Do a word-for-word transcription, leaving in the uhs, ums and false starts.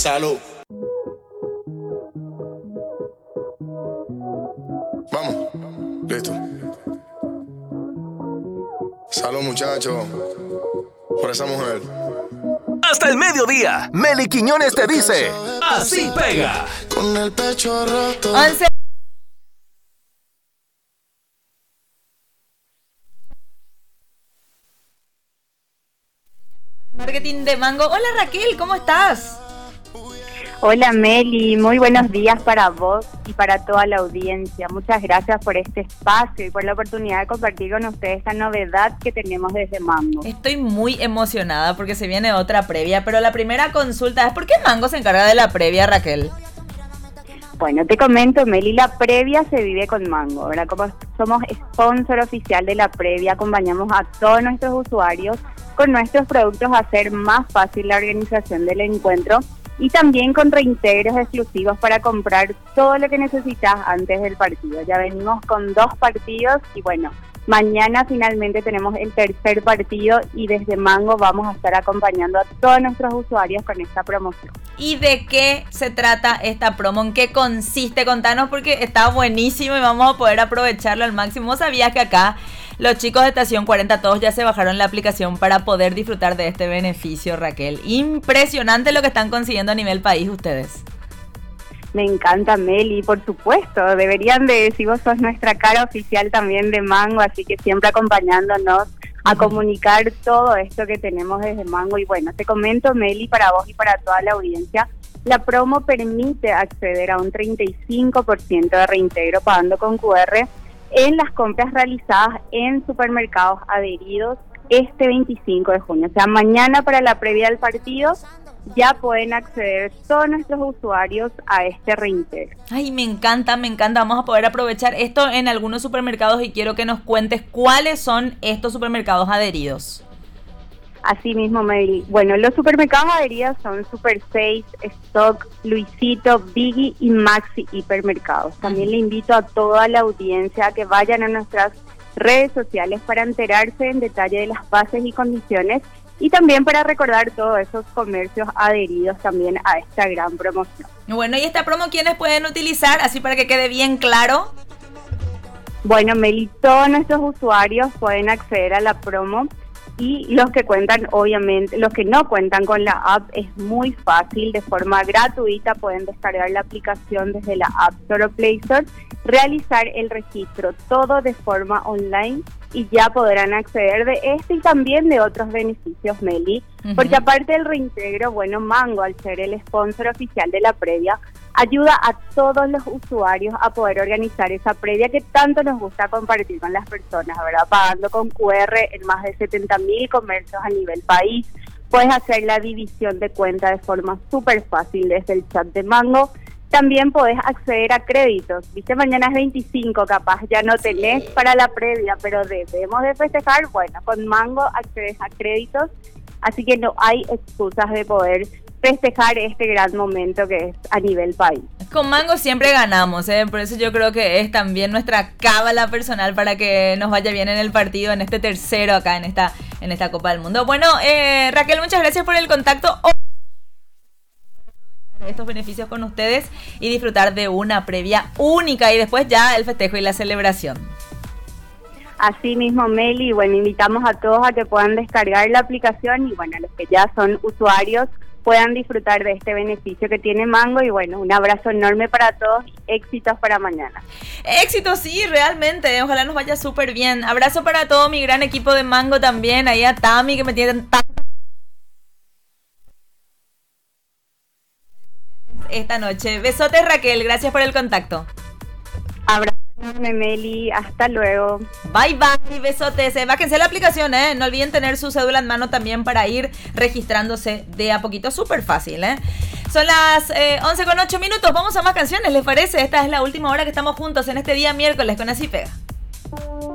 Salud. Vamos, listo. Salud, muchachos, por esa mujer. Hasta el mediodía, Meli Quiñones te dice, así pega. Con el pecho roto. once Marketing de Mango. Hola Raquel, ¿cómo estás? Hola Meli, muy buenos días para vos y para toda la audiencia. Muchas gracias por este espacio y por la oportunidad de compartir con ustedes esta novedad que tenemos desde Mango. Estoy muy emocionada porque se viene otra previa, pero la primera consulta es ¿por qué Mango se encarga de la previa, Raquel? Bueno, te comento, Meli, la previa se vive con Mango, ¿verdad? Como somos sponsor oficial de la previa, acompañamos a todos nuestros usuarios con nuestros productos a hacer más fácil la organización del encuentro y también con reintegros exclusivos para comprar todo lo que necesitas antes del partido. Ya venimos con dos partidos y bueno, mañana finalmente tenemos el tercer partido y desde Mango vamos a estar acompañando a todos nuestros usuarios con esta promoción. ¿Y de qué se trata esta promo? ¿En qué consiste? Contanos porque está buenísimo y vamos a poder aprovecharlo al máximo. ¿Vos sabías que acá los chicos de Estación cuarenta todos ya se bajaron la aplicación para poder disfrutar de este beneficio, Raquel? Impresionante lo que están consiguiendo a nivel país ustedes. Me encanta, Meli, por supuesto. Deberían de decir, vos sos nuestra cara oficial también de Mango, así que siempre acompañándonos a comunicar todo esto que tenemos desde Mango. Y bueno, te comento, Meli, para vos y para toda la audiencia, la promo permite acceder a un treinta y cinco por ciento de reintegro pagando con Q R en las compras realizadas en supermercados adheridos este veinticinco de junio. O sea, mañana para la previa del partido ya pueden acceder todos nuestros usuarios a este reintegro. Ay, me encanta, me encanta. Vamos a poder aprovechar esto en algunos supermercados y quiero que nos cuentes cuáles son estos supermercados adheridos. Así mismo, Meli. Bueno, los supermercados adheridos son Super seis, Stock, Luisito, Biggie y Maxi Hipermercados. También uh-huh. le invito a toda la audiencia a que vayan a nuestras redes sociales para enterarse en detalle de las bases y condiciones y también para recordar todos esos comercios adheridos también a esta gran promoción. Bueno, ¿y esta promo quiénes pueden utilizar? Así para que quede bien claro. Bueno, Meli, todos nuestros usuarios pueden acceder a la promo y los que cuentan, obviamente, los que no cuentan con la app es muy fácil, de forma gratuita pueden descargar la aplicación desde la App Store o Play Store, realizar el registro, todo de forma online y ya podrán acceder de este y también de otros beneficios, Meli, uh-huh. porque aparte del reintegro, bueno, Mango, al ser el sponsor oficial de la previa, ayuda a todos los usuarios a poder organizar esa previa que tanto nos gusta compartir con las personas, ¿verdad? Pagando con Q R en más de setenta mil comercios a nivel país. Puedes hacer la división de cuenta de forma súper fácil desde el chat de Mango. También podés acceder a créditos. Viste, mañana es veinticinco, capaz ya no tenés para la previa, pero debemos de festejar. Bueno, con Mango accedes a créditos, así que no hay excusas de poder festejar este gran momento que es a nivel país. Con Mango siempre ganamos, ¿eh? Por eso yo creo que es también nuestra cábala personal para que nos vaya bien en el partido, en este tercero acá, en esta, en esta Copa del Mundo. Bueno, eh, Raquel, muchas gracias por el contacto. Estos beneficios con ustedes y disfrutar de una previa única y después ya el festejo y la celebración. Así mismo, Meli, bueno, invitamos a todos a que puedan descargar la aplicación y bueno, los que ya son usuarios puedan disfrutar de este beneficio que tiene Mango y bueno, un abrazo enorme para todos y éxitos para mañana. Éxitos, sí, realmente, ojalá nos vaya súper bien. Abrazo para todo mi gran equipo de Mango también, ahí a Tami que me tienen tan esta noche. Besotes, Raquel, gracias por el contacto. Abrazo enorme, Meli, hasta luego. Bye bye, besotes. Eh, bájense la aplicación, eh. No olviden tener su cédula en mano también para ir registrándose de a poquito, súper fácil, eh. Son las eh, once con ocho minutos, vamos a más canciones, ¿les parece? Esta es la última hora que estamos juntos en este día miércoles con Así Pega.